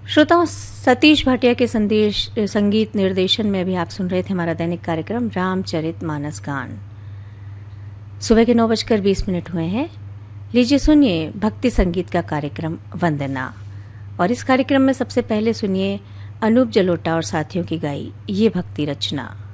श्रोताओं, सतीश भाटिया के संगीत निर्देशन में अभी आप सुन रहे थे हमारा दैनिक कार्यक्रम रामचरितमानस गान। सुबह के 9:20 हुए हैं। लीजिए सुनिए भक्ति संगीत का कार्यक्रम वंदना, और इस कार्यक्रम में सबसे पहले सुनिए अनूप जलोटा और साथियों की गाई ये भक्ति रचना।